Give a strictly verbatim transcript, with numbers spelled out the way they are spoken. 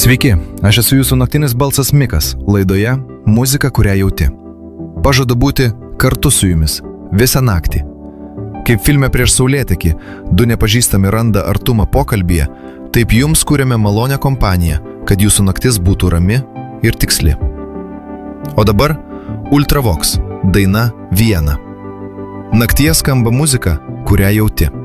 Sveiki, aš esu jūsų naktinis balsas Mikas, laidoje Muzika, kurią jauti. Pažadu būti kartu su jumis visą naktį. Kaip filme Prieš saulėtekį du nepažįstami randa artumą pokalbyje, taip jums kūrėme malonę kompaniją, kad jūsų naktis būtų rami ir tiksli. O dabar Ultravox, daina Viena. Naktyje skamba muzika, kurią jauti.